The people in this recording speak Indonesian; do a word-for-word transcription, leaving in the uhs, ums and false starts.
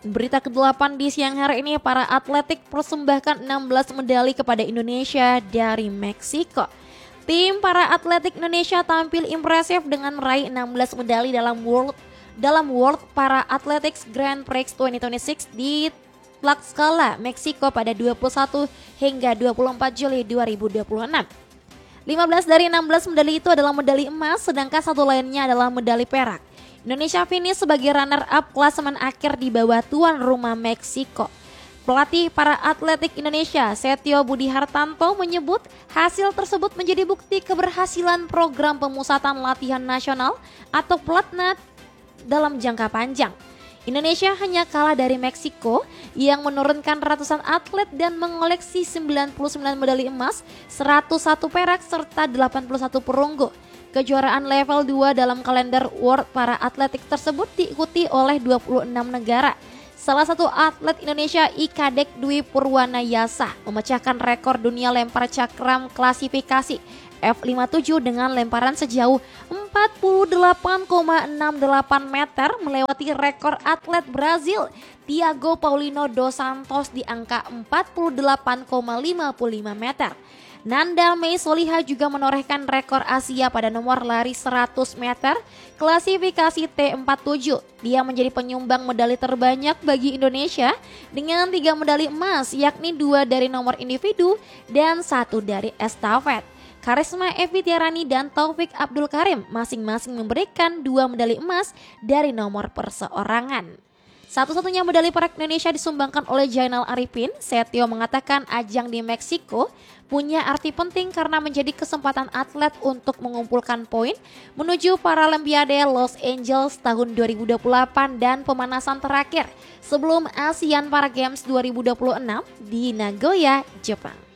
Berita kedelapan di siang hari ini, para atletik persembahkan enam belas medali kepada Indonesia dari Meksiko. Tim para atletik Indonesia tampil impresif dengan meraih enam belas medali dalam World dalam World Para Athletics Grand Prix dua ribu dua puluh enam di Tlaxcala, Meksiko pada dua puluh satu hingga dua puluh empat Juli dua ribu dua puluh enam. lima belas dari enam belas medali itu adalah medali emas, sedangkan satu lainnya adalah medali perak. Indonesia finish sebagai runner-up klasemen akhir di bawah tuan rumah Meksiko. Pelatih para atletik Indonesia, Setio Budi Hartanto, menyebut hasil tersebut menjadi bukti keberhasilan program pemusatan latihan nasional atau Pelatnas dalam jangka panjang. Indonesia hanya kalah dari Meksiko yang menurunkan ratusan atlet dan mengoleksi sembilan puluh sembilan medali emas, seratus satu perak serta delapan puluh satu perunggu. Kejuaraan level dua dalam kalender World Para Atletik tersebut diikuti oleh dua puluh enam negara. Salah satu atlet Indonesia, Ikadek Dwi Purwanayasa, memecahkan rekor dunia lempar cakram klasifikasi F lima puluh tujuh dengan lemparan sejauh empat puluh delapan koma enam delapan meter, melewati rekor atlet Brazil Thiago Paulino dos Santos di angka empat puluh delapan koma lima puluh lima meter. Nanda Mei Soliha juga menorehkan rekor Asia pada nomor lari seratus meter klasifikasi T empat puluh tujuh. Dia menjadi penyumbang medali terbanyak bagi Indonesia dengan tiga medali emas, yakni dua dari nomor individu dan satu dari estafet. Karisma Evi Tiarani dan Taufik Abdul Karim masing-masing memberikan dua medali emas dari nomor perseorangan. Satu-satunya medali perak Indonesia disumbangkan oleh Jainal Arifin. Setio mengatakan ajang di Meksiko punya arti penting karena menjadi kesempatan atlet untuk mengumpulkan poin menuju Paralimpiade Los Angeles tahun dua ribu dua puluh delapan dan pemanasan terakhir sebelum ASEAN Para Games dua ribu dua puluh enam di Nagoya, Jepang.